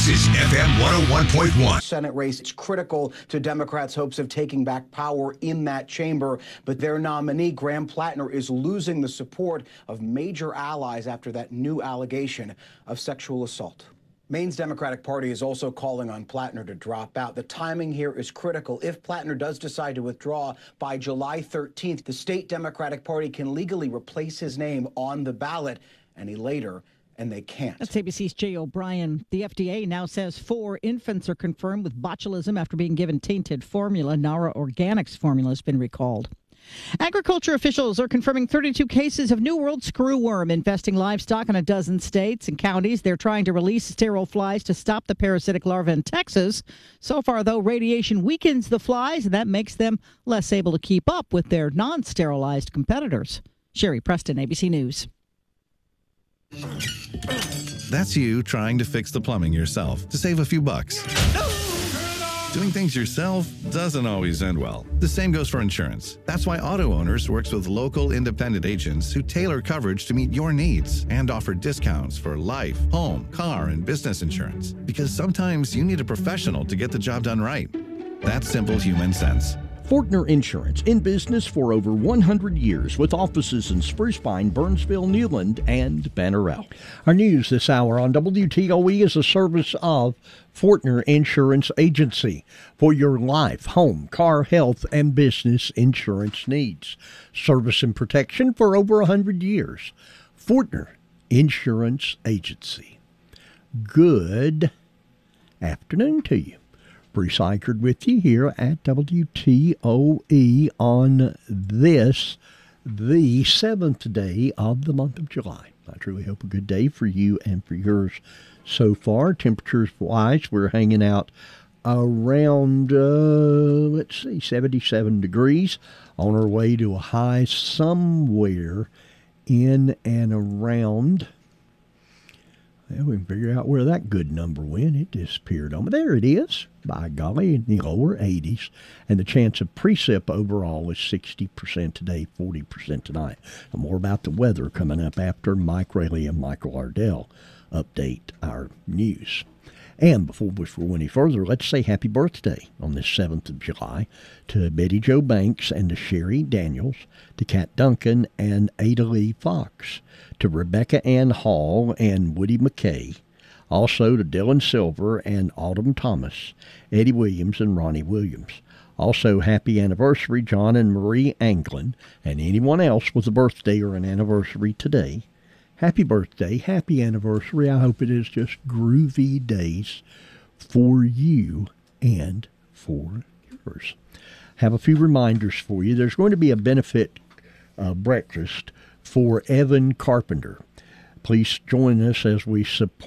This is FM 101.1. Senate race, it's critical to Democrats' hopes of taking back power in that chamber. But their nominee, Graham Plattner, is losing the support of major allies after that new allegation of sexual assault. Maine's Democratic Party is also calling on Plattner to drop out. The timing here is critical. If Plattner does decide to withdraw by July 13th, the state Democratic Party can legally replace his name on the ballot any later, and they can't. That's ABC's Jay O'Brien. The FDA now says 4 infants are confirmed with botulism after being given tainted formula. Nara Organics formula has been recalled. Agriculture officials are confirming 32 cases of New World screwworm infesting livestock in a dozen states and counties. They're trying to release sterile flies to stop the parasitic larvae in Texas. So far, though, radiation weakens the flies, and that makes them less able to keep up with their non-sterilized competitors. Sherry Preston, ABC News. That's you trying to fix the plumbing yourself to save a few bucks. Doing things yourself doesn't always end well. The same goes for insurance. That's why Auto Owners works with local independent agents who tailor coverage to meet your needs and offer discounts for life, home, car, and business insurance. Because sometimes you need a professional to get the job done right. That's simple human sense. Fortner Insurance, in business for over 100 years with offices in Spruce Pine, Burnsville, Newland, and Banner Elk. Our news this hour on WTOE is a service of Fortner Insurance Agency for your life, home, car, health, and business insurance needs. Service and protection for over 100 years. Fortner Insurance Agency. Good afternoon to you. Bruce Eichert with you here at WTOE on this, the 7th day of the month of July. I truly hope a good day for you and for yours so far. Temperatures-wise, we're hanging out around, 77 degrees, on our way to a high somewhere in and around. Well, we can figure out where that good number went. It disappeared on me. There it is. By golly, in the lower 80s. And the chance of precip overall is 60% today, 40% tonight. And more about the weather coming up after Mike Rayleigh and Michael Ardell update our news. And before we go any further, let's say happy birthday on this 7th of July to Betty Jo Banks and to Sherry Daniels, to Kat Duncan and Ada Lee Fox, to Rebecca Ann Hall and Woody McKay, also to Dylan Silver and Autumn Thomas, Eddie Williams and Ronnie Williams. Also, happy anniversary, John and Marie Anglin, and anyone else with a birthday or an anniversary today. Happy birthday, happy anniversary. I hope it is just groovy days for you and for yours. Have a few reminders for you. There's going to be a benefit breakfast for Evan Carpenter. Please join us as we support